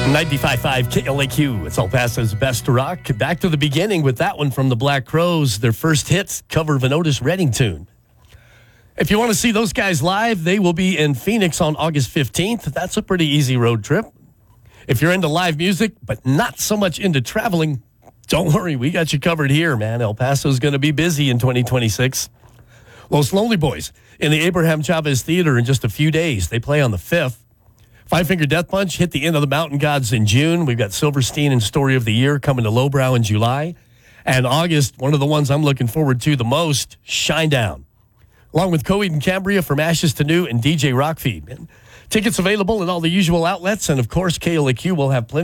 95.5 KLAQ. It's El Paso's best rock. Back to the beginning with that one from the Black Crowes. Their first hit, cover of an Otis Redding tune. If you want to see those guys live, they will be in Phoenix on August 15th. That's a pretty easy road trip. If you're into live music, but not so much into traveling, don't worry, we got you covered here, man. El Paso's going to be busy in 2026. Los Lonely Boys in the Abraham Chavez Theater in just a few days. They play on the 5th. Five Finger Death Punch hit the Inn of the Mountain Gods in June. We've got Silverstein and Story of the Year coming to Lowbrow in July. And August, one of the ones I'm looking forward to the most, Shinedown. Along with Coheed and Cambria, From Ashes to New, and DJ Rockfeed. Tickets available in all the usual outlets. And, of course, KLAQ will have plenty